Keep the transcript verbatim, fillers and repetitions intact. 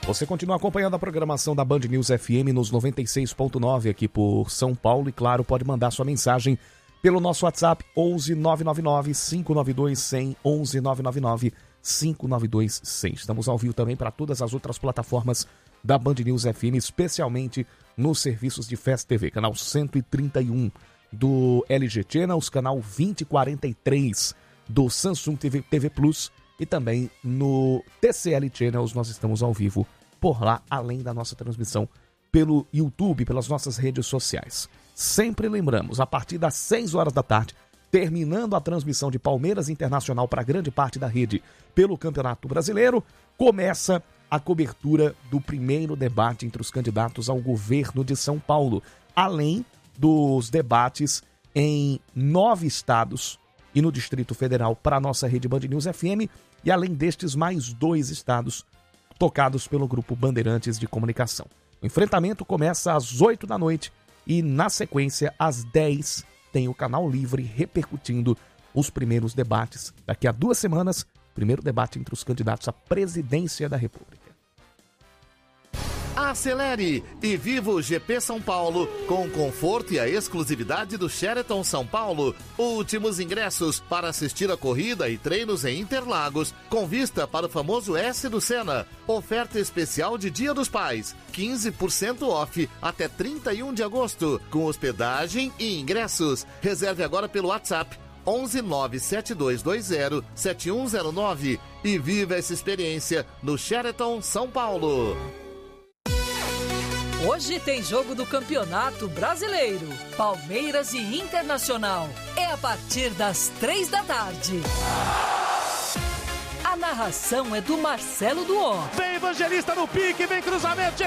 Você continua acompanhando a programação da Band News F M nos noventa e seis ponto nove aqui por São Paulo e, claro, pode mandar sua mensagem pelo nosso WhatsApp onze nove nove nove, cinco nove dois, cem, onze nove nove nove, cinco nove dois, cem. Estamos ao vivo também para todas as outras plataformas da Band News F M, especialmente nos serviços de Fast T V, canal cento e trinta e um do L G Channels, canal vinte e quarenta e três do Samsung T V, T V Plus e também no T C L Channels. Nós estamos ao vivo por lá, além da nossa transmissão pelo YouTube, pelas nossas redes sociais. Sempre lembramos, a partir das seis horas da tarde, terminando a transmissão de Palmeiras Internacional para grande parte da rede pelo Campeonato Brasileiro, começa a cobertura do primeiro debate entre os candidatos ao governo de São Paulo, além dos debates em nove estados e no Distrito Federal para a nossa rede Band News F M, e além destes, mais dois estados tocados pelo Grupo Bandeirantes de Comunicação. O enfrentamento começa às oito da noite e, na sequência, às dez, tem o Canal Livre repercutindo os primeiros debates. Daqui a duas semanas, primeiro debate entre os candidatos à presidência da República. Acelere e viva o G P São Paulo com o conforto e a exclusividade do Sheraton São Paulo. Últimos ingressos para assistir a corrida e treinos em Interlagos, com vista para o famoso S do Senna. Oferta especial de Dia dos Pais, quinze por cento off até trinta e um de agosto, com hospedagem e ingressos. Reserve agora pelo WhatsApp onze nove sete dois dois zero sete um zero nove e viva essa experiência no Sheraton São Paulo. Hoje tem jogo do Campeonato Brasileiro, Palmeiras e Internacional. É a partir das três da tarde. A narração é do Marcelo Duó. Vem Evangelista no pique, vem cruzamento.